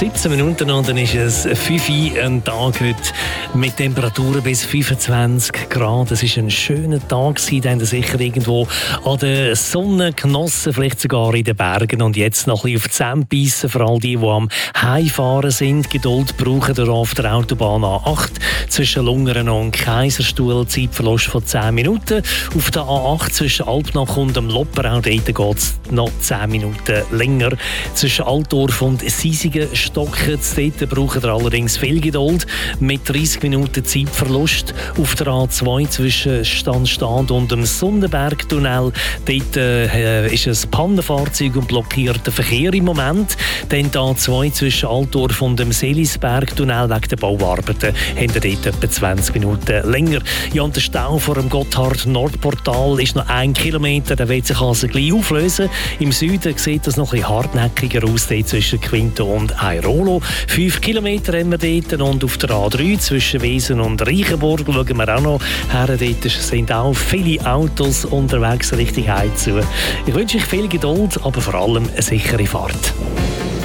17 Minuten und dann ist es 5 Uhr, ein Tag heute mit Temperaturen bis 25 Grad. Es war ein schöner Tag, den haben sicher irgendwo an der Sonne genossen, vielleicht sogar in den Bergen. Und jetzt noch ein bisschen auf die Zähne beissen, vor allem die am Heimfahren sind. Geduld brauchen auf der Autobahn A8 zwischen Lungern und Kaiserstuhl. Zeitverlust von 10 Minuten. Auf der A8 zwischen Alpnach und dem Lopperau, dort geht es noch 10 Minuten länger. Zwischen Altdorf und Siesigen-Stocken, dort braucht ihr allerdings viel Geduld. Mit 30 Minuten Zeitverlust. Auf der A2 zwischen Stand und dem Sonnenbergtunnel, dort ist ein Pannenfahrzeug und blockiert den Verkehr im Moment. Dann die A2 zwischen Altdorf und dem Seelisbergtunnel wegen der Bauarbeiten haben wir dort etwa 20 Minuten länger. Ja, und der Stau vor dem Gotthard-Nordportal ist noch 1 Kilometer, der wird sich also gleich auflösen. Im Süden sieht das noch ein bisschen hartnäckiger aus, zwischen Quinto und Airolo. 5 Kilometer haben wir dort und auf der A3 zwischen Wesen und Reichenburg schauen wir auch noch her. Dort sind auch viele Autos unterwegs Richtung Heim zu. Ich wünsche euch viel Geduld, aber vor allem eine sichere Fahrt.